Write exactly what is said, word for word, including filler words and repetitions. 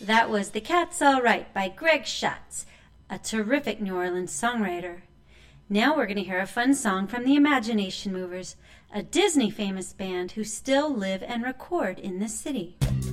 That was The Cat's All Right by Greg Schatz, a terrific New Orleans songwriter. Now we're going to hear a fun song from the Imagination Movers, a Disney famous band who still live and record in the city.